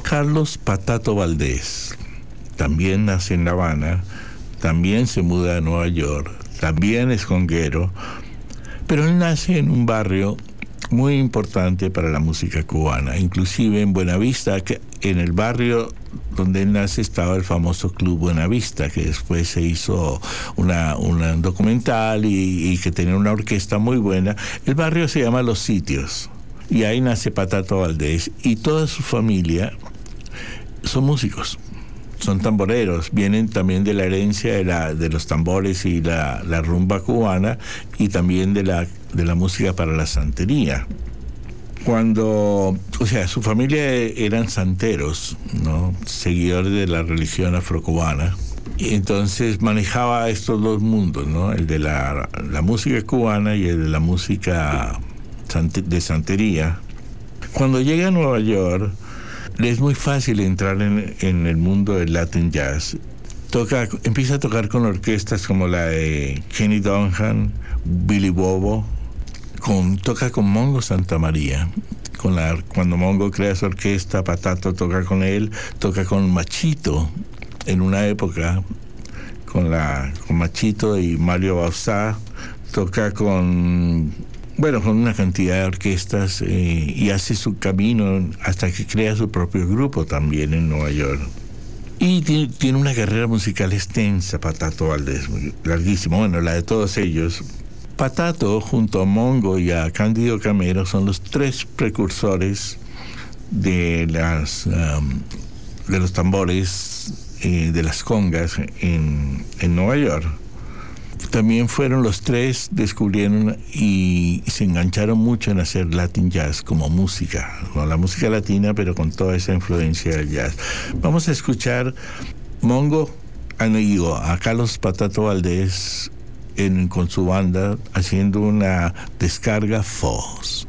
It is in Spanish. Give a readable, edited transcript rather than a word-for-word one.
Carlos Patato Valdés también nace en La Habana, también se muda a Nueva York, también es conguero, pero él nace en un barrio muy importante para la música cubana, inclusive en Buenavista, que en el barrio donde él nace estaba el famoso Club Buenavista, que después se hizo un documental y que tenía una orquesta muy buena. El barrio se llama Los Sitios, y ahí nace Patato Valdés, y toda su familia son músicos, son tamboreros, vienen también de la herencia de los tambores y la rumba cubana, y también de la música para la santería. Su familia eran santeros, ¿no? Seguidores de la religión afrocubana, y entonces manejaba estos dos mundos, ¿no? El de la música cubana y el de la música de santería. Cuando llega a Nueva York, le es muy fácil entrar en el mundo del Latin Jazz. Empieza a tocar con orquestas como la de Kenny Dunham, Billy Bobo, toca con Mongo Santamaría. Cuando Mongo crea su orquesta, Patato toca con él, toca con Machito en una época, con Machito y Mario Bauzá, toca con una cantidad de orquestas, y hace su camino hasta que crea su propio grupo también en Nueva York. Y tiene una carrera musical extensa, Patato Valdés, larguísima, la de todos ellos. Patato, junto a Mongo y a Cándido Camero, son los tres precursores de los tambores, de las congas en Nueva York. También fueron los tres, descubrieron y se engancharon mucho en hacer Latin Jazz como música, ¿no? La música latina, pero con toda esa influencia del jazz. Vamos a escuchar a Carlos Patato Valdés con su banda haciendo una descarga Foz.